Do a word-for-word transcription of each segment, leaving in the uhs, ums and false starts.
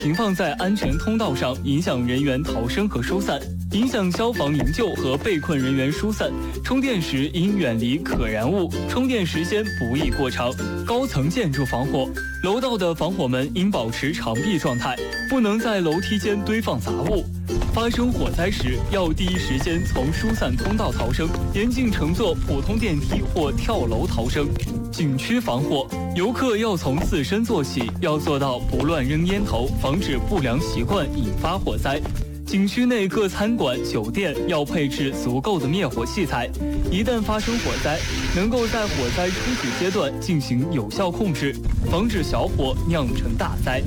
停放在安全通道上，影响人员逃生和疏散，影响消防营救和被困人员疏散。充电时应远离可燃物，充电时间不宜过长。高层建筑防火，楼道的防火门应保持长闭状态，不能在楼梯间堆放杂物。发生火灾时，要第一时间从疏散通道逃生，严禁乘坐普通电梯或跳楼逃生。景区防火，游客要从自身做起，要做到不乱扔烟头，防止不良习惯引发火灾。景区内各餐馆、酒店要配置足够的灭火器材，一旦发生火灾，能够在火灾初始阶段进行有效控制，防止小火酿成大灾。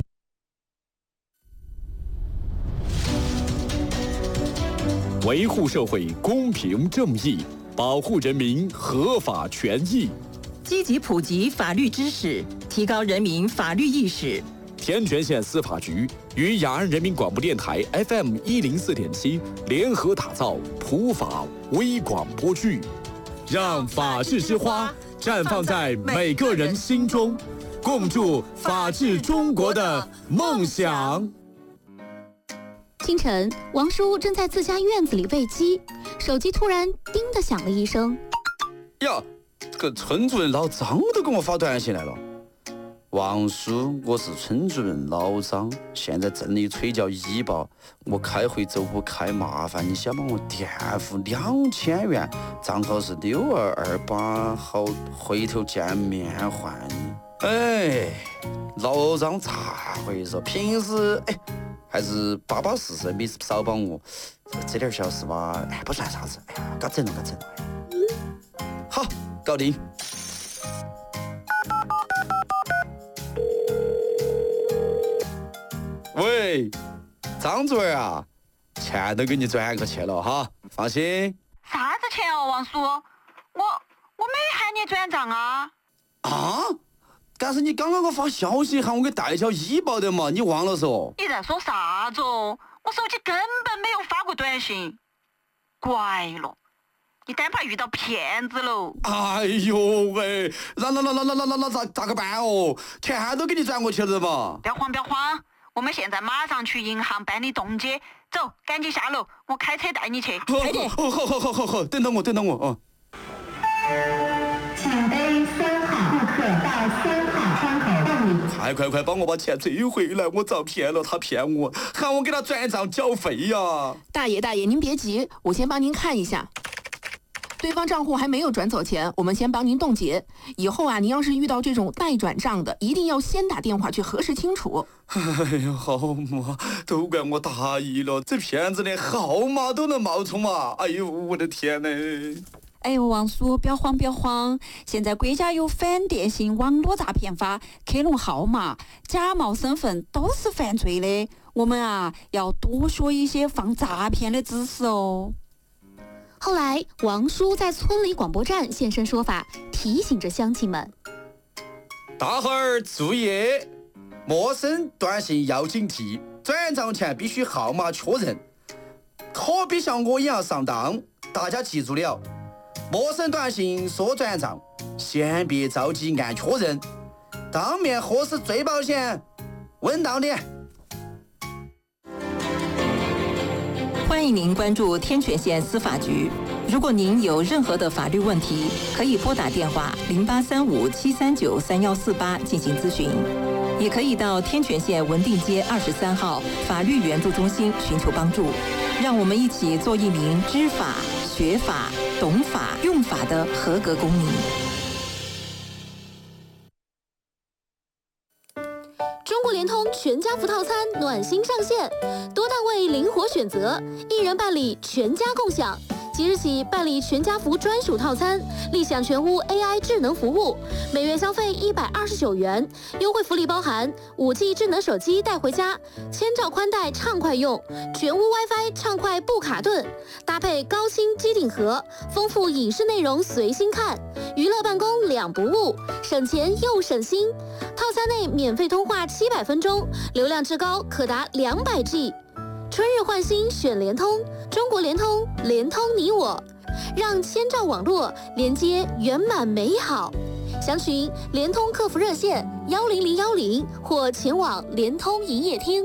维护社会公平正义，保护人民合法权益， 积极普及法律知识，提高人民法律意识。 天全县司法局与雅安人民广播电台 F M 一零四点七联合打造普法微广播剧，让法治之花绽放在每个人心中，共筑法治中国的梦想。 清晨，王叔正在自家院子里喂鸡，手机突然叮的响了一声。 呀，这个村主任老张都给我发短信来了。王叔，我是村主任老张，现在镇里催叫医保，我开会走不开，麻烦你先帮我垫付两千元，账号是六二二八，好，回头见面还你。哎，老张咋回事？平时哎。还是巴巴适适，没事少帮我，这点小事吧，哎，不算啥子，哎呀，搞整了，搞整了。好，搞定。喂，张主任啊，钱都给你转过去了哈，放心。 啥子钱哦，王叔？我我没喊你转账啊。 啊？但是你刚刚给我发消息喊我给代缴医保的嘛，你忘了嗦？ 你在说啥子哦？我手机根本没有发过短信。怪了，你单怕遇到骗子喽。 哎呦喂，那那那那那那那那咋咋个办哦？钱都给你转过去了嘛。 不要慌不要慌，我们现在马上去银行办理冻结。走，赶紧下楼，我开车带你去。 快点！好好好好好好，等等我等等我哦。 请背三号顾客到三号窗口办理。 快快快，帮我把钱追回来！我遭骗了，他骗我，喊我给他转账缴费呀！ 大爷大爷，您别急，我先帮您看一下。对方账户还没有转走钱，我们先帮您冻结。以后啊，您要是遇到这种待转账的，一定要先打电话去核实清楚。 哎呀，好嘛，都怪我大意了，这骗子连号码都能冒充嘛！哎呦，我的天哪！ 哎呦，王叔，不要慌，不要慌！现在国家有反电信网络诈骗法，克隆号码、假冒身份都是犯罪的。我们啊，要多学一些防诈骗的知识哦。 后来，王叔在村里广播站现身说法，提醒着乡亲们： 大伙儿注意，陌生短信要警惕，转账前必须号码确认，可别像我一样上当。大家记住了。陌生短信说转账，先别着急按确认，当面核实最保险，稳当点。 欢迎您关注天全县司法局。如果您有任何的法律问题，可以拨打电话零八三五七三九三幺四八进行咨询，也可以到天全县文定街二十三号法律援助中心寻求帮助。让我们一起做一名知法、学法、懂法、用法的合格公民。 中国联通全家福套餐暖心上线，多单位灵活选择，一人办理全家共享。即日起办理全家福专属套餐，立享全屋 A I 智能服务，每月消费一百二十九元，优惠福利包含五 G 智能手机带回家，千兆宽带畅快用，全屋 WiFi 畅快不卡顿，搭配高清机顶盒，丰富影视内容随心看，娱乐办公两不误，省钱又省心。套餐内免费通话七百分钟，流量至高可达两百 G。春日换新选联通，中国联通，联通你我，让千兆网络连接圆满美好。 详询联通客服热线幺零零幺零或前往联通营业厅。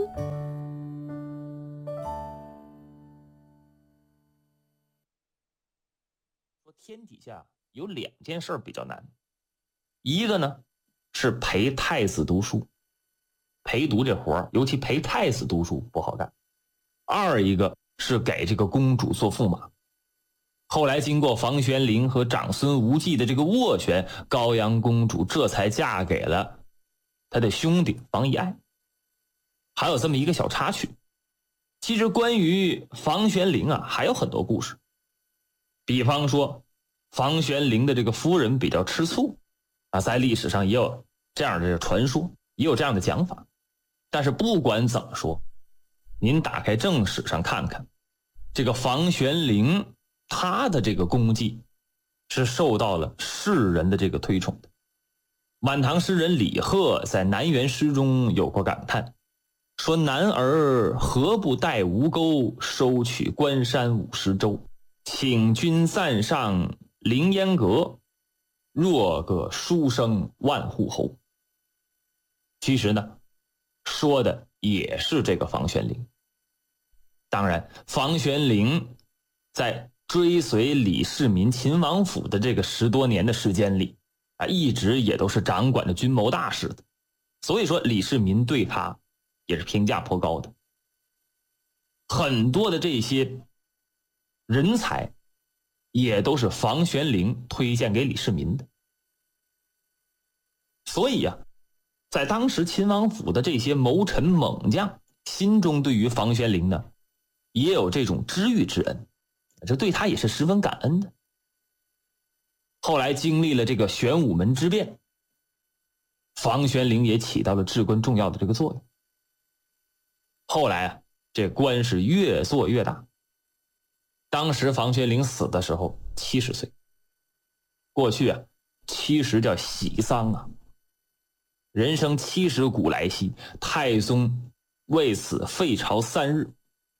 说天底下有两件事比较难，一个呢是陪太子读书，陪读这活尤其陪太子读书不好干；二一个是给这个公主做驸马。后来经过房玄龄和长孙无忌的这个斡旋，高阳公主这才嫁给了他的兄弟房遗爱。还有这么一个小插曲，其实关于房玄龄啊还有很多故事，比方说房玄龄的这个夫人比较吃醋啊，在历史上也有这样的传说，也有这样的讲法。但是不管怎么说，您打开正史上看看，这个房玄龄他的这个功绩是受到了世人的这个推崇的。晚唐诗人李贺在南园诗中有过感叹，说男儿何不带吴钩，收取关山五十州，请君暂上凌烟阁，若个书生万户侯。其实呢，说的也是这个房玄龄。当然房玄龄在追随李世民秦王府的这个十多年的时间里啊，一直也都是掌管着军谋大事的，所以说李世民对他也是评价颇高的。很多的这些人才也都是房玄龄推荐给李世民的。所以啊，在当时秦王府的这些谋臣猛将心中对于房玄龄呢也有这种知遇之恩，这对他也是十分感恩的。后来经历了这个玄武门之变，房玄龄也起到了至关重要的这个作用。后来啊，这官是越做越大。当时房玄龄死的时候七十岁，过去啊七十叫喜丧啊，人生七十古来稀，太宗为此废朝三日。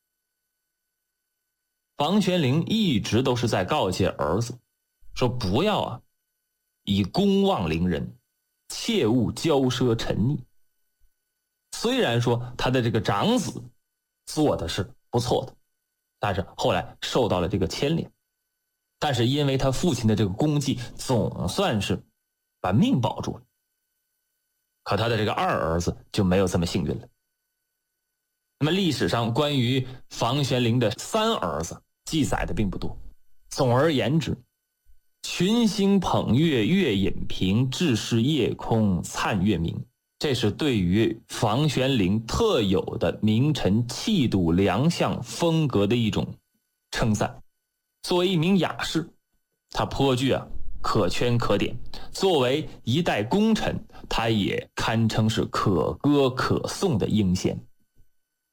房玄龄一直都是在告诫儿子说，不要啊以公望凌人，切勿骄奢沉溺。虽然说他的这个长子做的是不错的，但是后来受到了这个牵连，但是因为他父亲的这个功绩总算是把命保住了。可他的这个二儿子就没有这么幸运了。那么历史上关于房玄龄的三儿子记载的并不多。总而言之，群星捧月月隐平，至是夜空灿月明，这是对于房玄龄特有的名臣气度良相风格的一种称赞。作为一名雅士，他颇具啊可圈可点，作为一代功臣，他也堪称是可歌可颂的英仙。